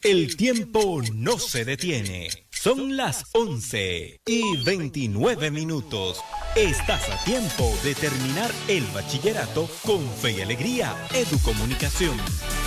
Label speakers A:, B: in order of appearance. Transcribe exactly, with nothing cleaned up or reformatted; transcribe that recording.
A: El tiempo no se detiene. Son las once y veintinueve minutos. Estás a tiempo de terminar el bachillerato con Fe y Alegría Educomunicación.